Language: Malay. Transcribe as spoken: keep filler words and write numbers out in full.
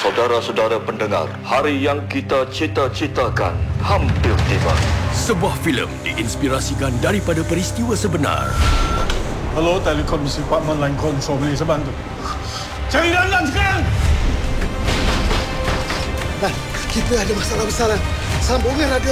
Saudara-saudara pendengar, hari yang kita cita-citakan hampir tiba. Sebuah filem diinspirasikan daripada peristiwa sebenar. Hello, Telekom Department Line Control, boleh saya bantu? Cari Lanlan sekarang! Dan kita ada masalah besar. Sambungan radio